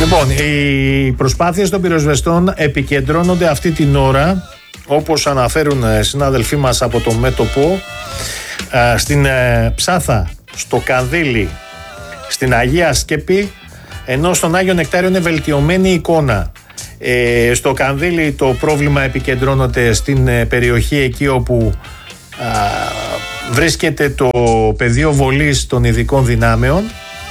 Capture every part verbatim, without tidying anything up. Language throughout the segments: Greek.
Λοιπόν, οι προσπάθειες των πυροσβεστών επικεντρώνονται αυτή την ώρα, όπως αναφέρουν συνάδελφοί μας από το μέτωπο, στην Ψάθα, στο Κανδύλι, στην Αγία Σκέπη, ενώ στον Άγιο Νεκτάριο είναι βελτιωμένη εικόνα. Ε, στο Κανδύλι το πρόβλημα επικεντρώνεται στην περιοχή εκεί όπου α, βρίσκεται το πεδίο βολής των ειδικών δυνάμεων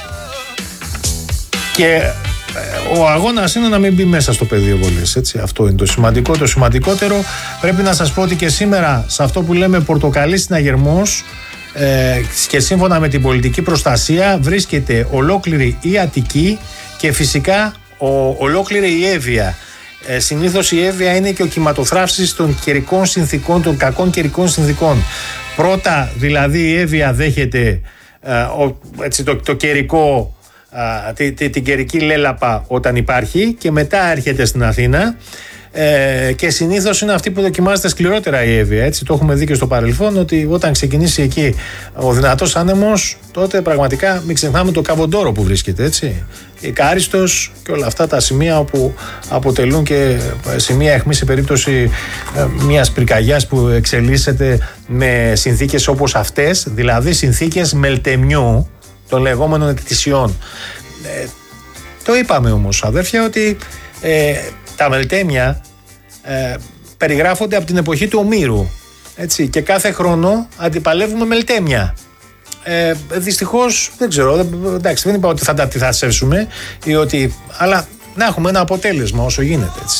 και ο αγώνας είναι να μην μπει μέσα στο πεδίο βολής, έτσι. Αυτό είναι το σημαντικό. Το σημαντικότερο, πρέπει να σας πω ότι και σήμερα σε αυτό που λέμε πορτοκαλί συναγερμός ε, και σύμφωνα με την πολιτική προστασία βρίσκεται ολόκληρη η Αττική και φυσικά ο, ολόκληρη η Εύβοια. Ε, συνήθως η Εύβοια είναι και ο κυματοθράψης των καιρικών συνθήκων, των κακών καιρικών συνθήκων. Πρώτα δηλαδή η Εύβοια δέχεται ε, ο, έτσι, το, το καιρικό, ε, τη, τη, την καιρική λέλαπα όταν υπάρχει και μετά έρχεται στην Αθήνα. Ε, και συνήθως είναι αυτή που δοκιμάζεται σκληρότερα η Εύβοια, έτσι. Το έχουμε δει και στο παρελθόν ότι όταν ξεκινήσει εκεί ο δυνατός άνεμος, τότε πραγματικά μην ξεχνάμε το Καβοντόρο που βρίσκεται, έτσι. Η Κάριστος και όλα αυτά τα σημεία όπου αποτελούν και σημεία αιχμή σε περίπτωση μιας πυρκαγιάς που εξελίσσεται με συνθήκες όπως αυτές, δηλαδή συνθήκες μελτεμιού των λεγόμενων εκτισιών. Ε, το είπαμε όμως, αδέρφια, ότι ε, τα μελτέμια ε, περιγράφονται από την εποχή του Ομήρου, έτσι, και κάθε χρόνο αντιπαλεύουμε μελτέμια. Ε, δυστυχώς δεν ξέρω, εντάξει, δεν είπα ότι θα τα αντιθασέψουμε ή ότι, αλλά να έχουμε ένα αποτέλεσμα όσο γίνεται, έτσι.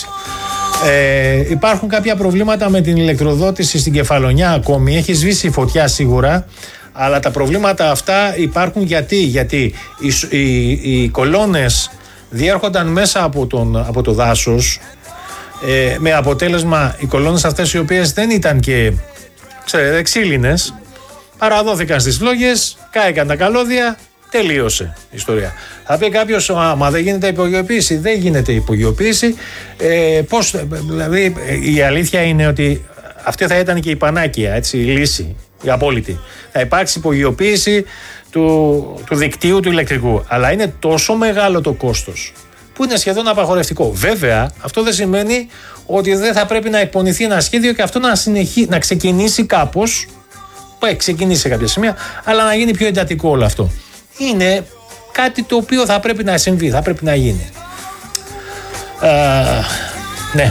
Ε, υπάρχουν κάποια προβλήματα με την ηλεκτροδότηση στην Κεφαλονιά ακόμη, έχει σβήσει η φωτιά σίγουρα, αλλά τα προβλήματα αυτά υπάρχουν γιατί, γιατί οι, οι, οι κολόνες διέρχονταν μέσα από, τον, από το δάσος, ε, με αποτέλεσμα οι κολόνες αυτές, οι οποίες δεν ήταν και, ξέρετε, ξύλινες, παραδόθηκαν στις φλόγες, κάηκαν τα καλώδια, τελείωσε η ιστορία. Θα πει κάποιος, α, μα δεν γίνεται υπογειοποίηση. Δεν γίνεται υπογειοποίηση. Ε, πώς, δηλαδή η αλήθεια είναι ότι αυτή θα ήταν και η πανάκια, έτσι, η λύση, η απόλυτη. Θα υπάρξει υπογειοποίηση του, του δικτύου του ηλεκτρικού. Αλλά είναι τόσο μεγάλο το κόστος που είναι σχεδόν απαγορευτικό. Βέβαια, αυτό δεν σημαίνει ότι δεν θα πρέπει να εκπονηθεί ένα σχέδιο και αυτό να, συνεχί, να ξεκινήσει κάπως. Πάει, ξεκινήσει σε κάποια σημεία, αλλά να γίνει πιο εντατικό όλο αυτό. Είναι κάτι το οποίο θα πρέπει να συμβεί, θα πρέπει να γίνει. Α, ναι.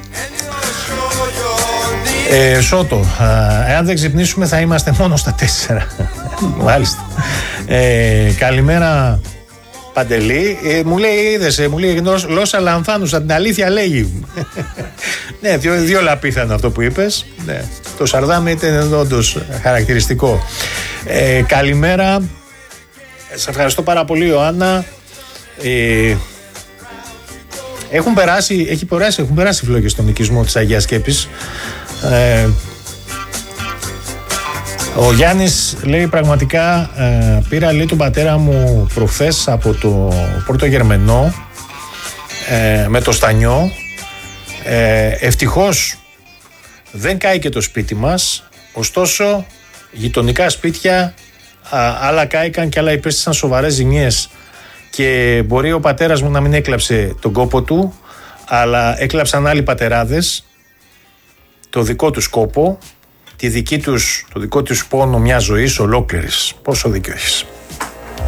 Ε, Σότο, α, εάν δεν ξυπνήσουμε θα είμαστε μόνο στα τέσσερα. Μάλιστα. Ε, καλημέρα Παντελή. Ε, μου λέει, είδες, μου λέει Λόσα Λανθάνουσα, την αλήθεια λέγει. Ναι, δύο, δύο λαπίθανο αυτό που είπες. Ναι. Το Σαρδάμι ήταν όντως χαρακτηριστικό. Ε, καλημέρα. Σε ευχαριστώ πάρα πολύ, Ιωάννα. Ε, έχουν περάσει, έχει περάσει, έχουν περάσει φλόγες στον οικισμό της Αγίας Σκέπης. Ε, ο Γιάννης λέει πραγματικά ε, πήρα, λέει, τον πατέρα μου προχθές από το Πρώτο Γερμενό ε, με το Στανιό. Ε, ευτυχώς δεν κάηκε το σπίτι μας, ωστόσο γειτονικά σπίτια α, άλλα κάηκαν και άλλα υπέστησαν σοβαρές ζημιές και μπορεί ο πατέρας μου να μην έκλαψε τον κόπο του, αλλά έκλαψαν άλλοι πατεράδες το δικό τους κόπο, τη δική τους, το δικό τους πόνο μια ζωής ολόκληρης. Πόσο δίκιο έχεις.